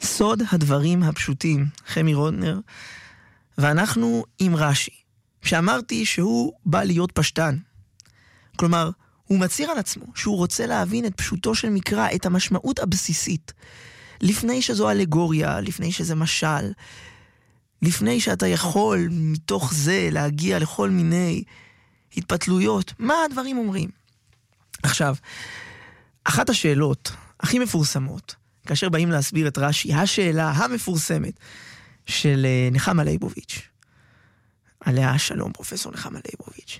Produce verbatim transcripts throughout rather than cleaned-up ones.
סוד הדברים הפשוטים, חמי רודנר, ואנחנו עם רש"י, שאמרתי שהוא בא להיות פשטן. כלומר, הוא מצהיר על עצמו שהוא רוצה להבין את פשוטו של מקרא, את המשמעות הבסיסית, לפני שזו אלגוריה, לפני שזה משל, לפני שאתה יכול מתוך זה להגיע לכל מיני התפתלויות. מה הדברים אומרים? עכשיו, אחת השאלות הכי מפורסמות, כאשר באים להסביר את רש"י, השאלה המפורסמת של נחמה ליבוביץ', עליה שלום פרופסור נחמה ליבוביץ',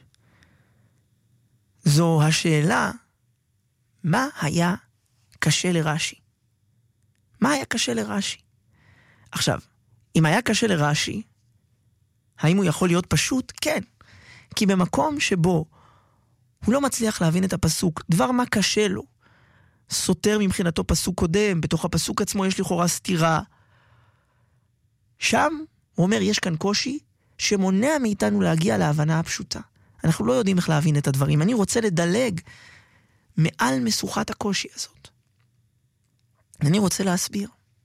זו השאלה, מה היה קשה לרש"י? מה היה קשה לרש"י? עכשיו, אם היה קשה לרש"י, האם הוא יכול להיות פשוט? כן. כי במקום שבו הוא לא מצליח להבין את הפסוק, דבר מה קשה לו, סותר מבחינתו פסוק קודם, בתוך הפסוק עצמו יש לכאורה סתירה. שם, הוא אומר, יש כאן קושי שמונע מאיתנו להגיע להבנה הפשוטה. אנחנו לא יודעים איך להבין את הדברים. אני רוצה לדלג מעל משוכת הקושי הזאת. אני רוצה להסביר.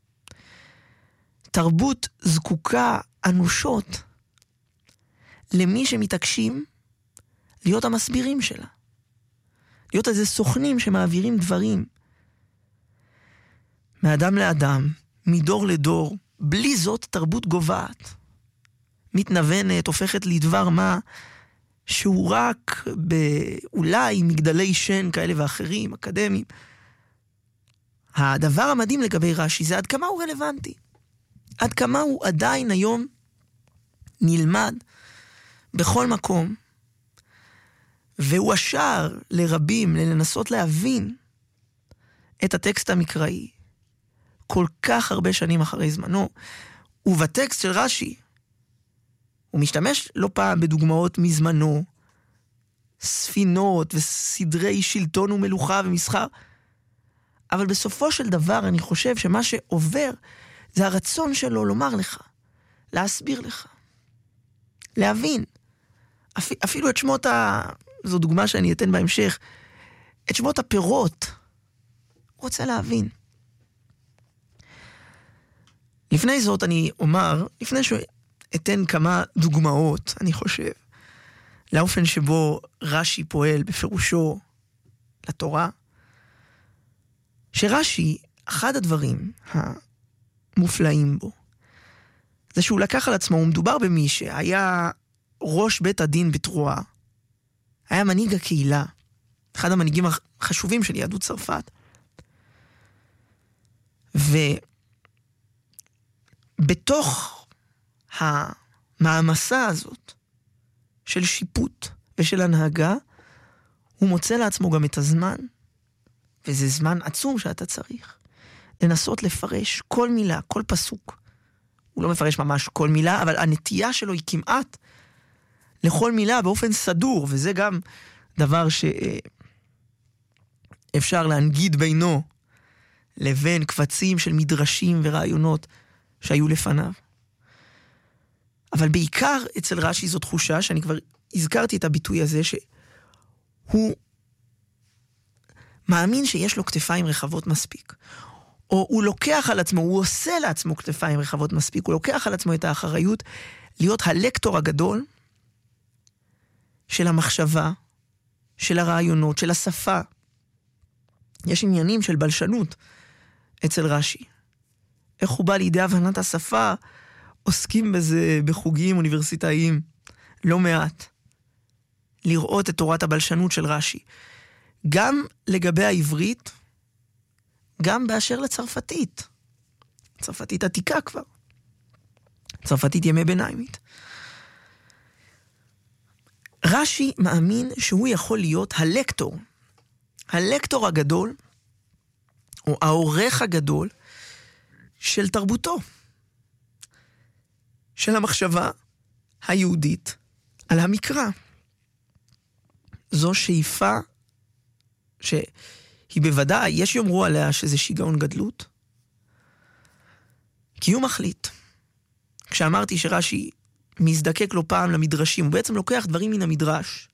תרבות זקוקה אנושות למי שמתעקשים להיות המסבירים שלה. להיות איזה סוכנים שמעבירים דברים מאדם לאדם, מדור לדור. בלי זאת תרבות גובעת. מתנוונת, הופכת לדבר מה שהוא רק באולי מגדלי שן כאלה ואחרים, אקדמיים. הדבר המדהים לגבי רש"י זה עד כמה הוא רלוונטי. עד כמה הוא עדיין היום נלמד בכל מקום, והוא השער לרבים לנסות להבין את הטקסט המקראי כל כך הרבה שנים אחרי זמנו. ובטקסט של רש"י הוא משתמש לא פעם בדוגמאות מזמנו, ספינות וסדרי שלטון ומלוכה ומסחר, אבל בסופו של דבר אני חושב שמה שעובר זה הרצון שלו לומר לך, להסביר לך, להבין. אפ... אפילו את שמות ה... זו דוגמה שאני אתן בהמשך, את שמות הפירות, הוא רוצה להבין. לפני זאת אני אומר, לפני שאתן כמה דוגמאות, אני חושב, לאופן שבו רש"י פועל בפירושו לתורה, שרש"י, אחד הדברים המופלאים בו, זה שהוא לקח על עצמו, הוא מדובר במי שהיה ראש בית הדין בתרועה, היה מנהיג הקהילה, אחד המנהיגים החשובים של יהדות צרפת, ובתוך המעמסה הזאת של שיפוט ושל הנהגה, הוא מוצא לעצמו גם את הזמן, וזה זמן עצום שאתה צריך, לנסות לפרש כל מילה, כל פסוק. הוא לא מפרש ממש כל מילה, אבל הנטייה שלו היא כמעט לכל מילה באופן סדור, וזה גם דבר שאפשר להנגיד בינו לבין קבצים של מדרשים ורעיונות שהיו לפניו. אבל בעיקר אצל רש"י זו תחושה, שאני כבר הזכרתי את הביטוי הזה, שהוא מאמין שיש לו כתפיים רחבות מספיק. או הוא לוקח על עצמו, הוא עושה לעצמו כתפיים רחבות מספיק, הוא לוקח על עצמו את האחריות להיות הלקטור הגדול של המחשבה, של הרעיונות, של השפה. יש עניינים של בלשנות אצל רש"י. איך הוא בא לידי הבנת השפה, עוסקים בזה בחוגים אוניברסיטאיים לא מעט. לראות את תורת הבלשנות של רש"י. גם לגבי העברית, גם באשר לצרפתית. צרפתית עתיקה כבר. צרפתית ימי ביניימית. רש"י מאמין שהוא יכול להיות הלקטור. הלקטור הגדול, או העורך הגדול, של תרבותו. של המחשבה היהודית על המקרא. זו שאיפה שהיא בוודאי, יש יאמרו עליה שזה שיגעון גדלות. כי הוא מחליט. כשאמרתי שרש"י מזדקק לו פעם למדרשים, הוא בעצם לוקח דברים מן המדרש.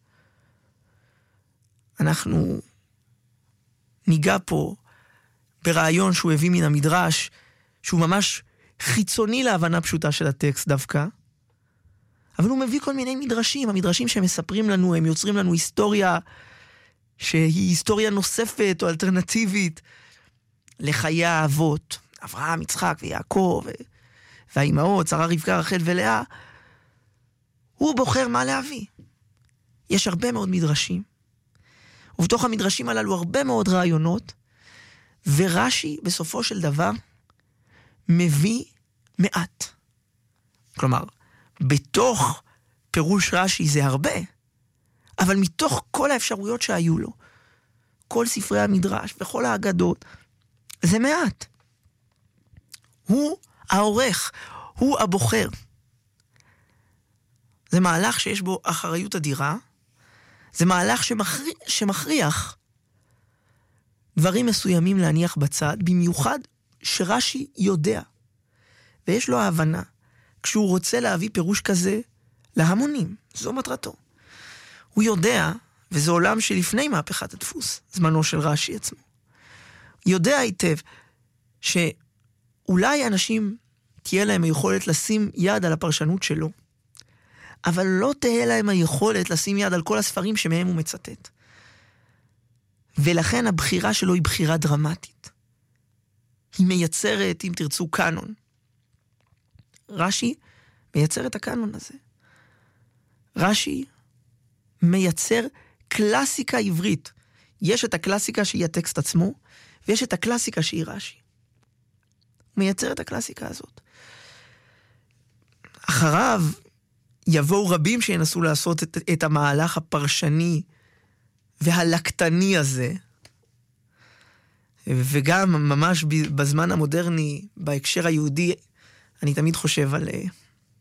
אנחנו ניגע פה ברעיון שהוא הביא מן המדרש, שהוא ממש חיצוני להבנה פשוטה של הטקסט דווקא, אבל הוא מביא כל מיני מדרשים, המדרשים שמספרים לנו, הם יוצרים לנו היסטוריה שהיא היסטוריה נוספת או אלטרנטיבית לחיי האבות, אברהם, יצחק ויעקב והאימהות, שרה, רבקה, רחל ולאה. הוא בוחר מה להביא. יש הרבה מאוד מדרשים, ובתוך המדרשים הללו הרבה מאוד רעיונות, ורש"י בסופו של דבר מביא מעט. כלומר, בתוך פירוש רש"י זה הרבה, אבל מתוך כל האפשרויות שהיו לו, כל ספרי המדרש וכל האגדות, זה מעט. הוא העורך, הוא הבוחר. זה מהלך שיש בו אחריות אדירה, זה מהלך שמכריח, שמכריח דברים מסוימים להניח בצד, במיוחד שרש"י יודע, ויש לו ההבנה, כשהוא רוצה להביא פירוש כזה להמונים, זו מטרתו. הוא יודע, וזה עולם שלפני מהפכת הדפוס, זמנו של רש"י עצמו, יודע היטב שאולי אנשים תהיה להם היכולת לשים יד על הפרשנות שלו, אבל לא תהיה להם היכולת לשים יד על כל הספרים שמהם הוא מצטט. ולכן הבחירה שלו היא בחירה דרמטית. היא מייצרת, אם תרצו, קאנון. רש"י מייצר את הקאנון הזה. רש"י מייצר קלאסיקה עברית. יש את הקלאסיקה שהיא הטקסט עצמו, ויש את הקלאסיקה שהיא רש"י. הוא מייצר את הקלאסיקה הזאת. אחריו יבואו רבים שינסו לעשות את, את המהלך הפרשני והלקטני הזה, וגם ממש בזמן המודרני, בהקשר היהודי, אני תמיד חושב על uh,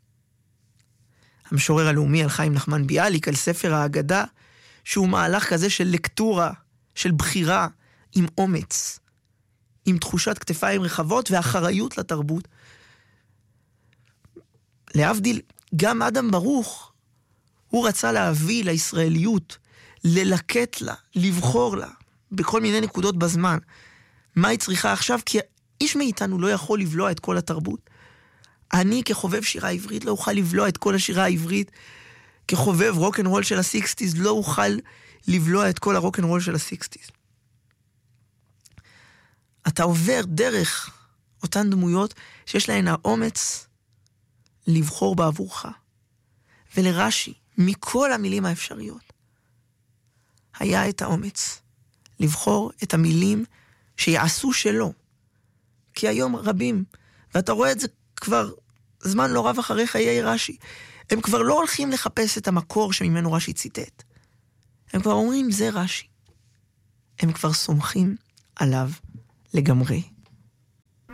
המשורר הלאומי, על חיים נחמן ביאליק, על ספר האגדה, שהוא מהלך כזה של לקטורה, של בחירה עם אומץ, עם תחושת כתפיים רחבות ואחריות לתרבות. להבדיל, גם אדם ברוך, הוא רצה להביא לישראליות, ללקט לה, לבחור לה, בכל מיני נקודות בזמן. מה היא צריכה עכשיו? כי איש מאיתנו לא יכול לבלוע את כל התרבות. אני כחובב שירה עברית לא אוכל לבלוע את כל השירה העברית, כחובב רוק'נ'רול של הסיקסטיז לא אוכל לבלוע את כל הרוק'נ'רול של הסיקסטיז. אתה עובר דרך אותן דמויות שיש להן האומץ לבחור בעבורך. ולרש"י, מכל המילים האפשריות, היה את האומץ לבחור את המילים שיעשו שלו. כי היום רבים, ואתה רואה את זה כבר זמן לא רב אחרי חיי רש"י, הם כבר לא הולכים לחפש את המקור שממנו רש"י ציטט. הם כבר אומרים, זה רש"י. הם כבר סומכים עליו לגמרי.